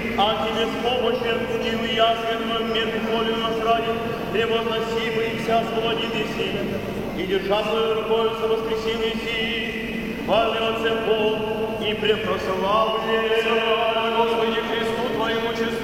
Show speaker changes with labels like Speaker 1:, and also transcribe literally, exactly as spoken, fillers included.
Speaker 1: а тебе с помощью и уязвленного между нас ради, превозносимый и вся свободный силы, и держа свою рукою со воскресенье сии, хвали Отце Бог и препрославлен. Господи,